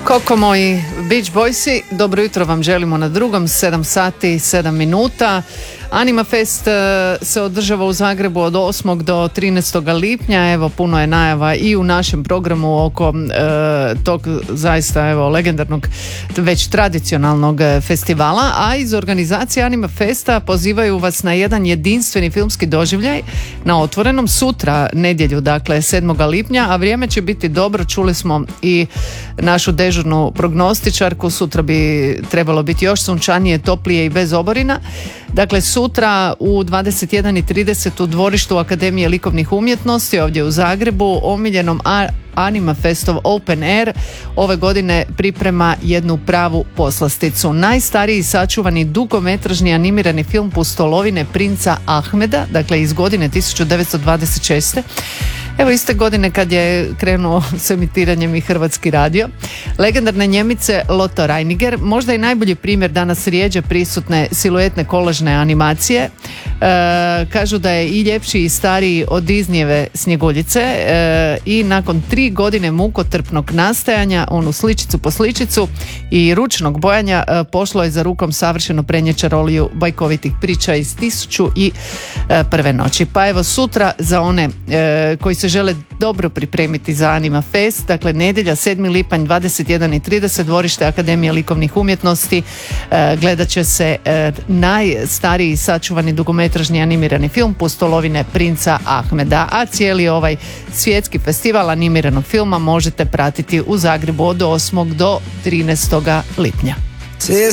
Koliko moji Beach Boysi, dobro jutro vam želimo na drugom, 7 sati, 7 minuta. Anima Fest se održava u Zagrebu od 8. do 13. lipnja. Evo, puno je najava i u našem programu oko tog zaista legendarnog, već tradicionalnog festivala, a iz organizacije Anima Festa pozivaju vas na jedan jedinstveni filmski doživljaj na otvorenom sutra, nedjelju, dakle 7. lipnja, a vrijeme će biti dobro. Čuli smo i našu dežurnu prognostičarku, sutra bi trebalo biti još sunčanije, toplije i bez oborina. Dakle, sutra u 21:30 u dvorištu Akademije likovnih umjetnosti ovdje u Zagrebu, omiljenom Anima Festov Open Air ove godine priprema jednu pravu poslasticu. Najstariji sačuvani dugometražni animirani film Pustolovine princa Ahmeda, dakle iz godine 1926. Evo, iste godine kad je krenuo s emitiranjem i Hrvatski radio. Legendarne Njemice Lotte Reiniger, možda i najbolji primjer danas rijeđe prisutne siluetne kolažne animacije. Kažu da je i ljepši i stariji od Disneyjeve Snjeguljice i nakon 3 godine mukotrpnog nastajanja, onu sličicu po sličicu i ručnog bojanja, pošlo je za rukom savršeno prenijeti čaroliju bajkovitih priča iz 1001 noći. Pa evo, sutra za one koji se žele dobro pripremiti za Anima Fest, dakle nedjelja 7. lipanj 21:30, dvorište Akademije likovnih umjetnosti, gledat će se najstariji sačuvani dugometražni animirani film Pustolovine princa Ahmeda, a cijeli ovaj svjetski festival animiranog filma možete pratiti u Zagrebu od 8. do 13. lipnja.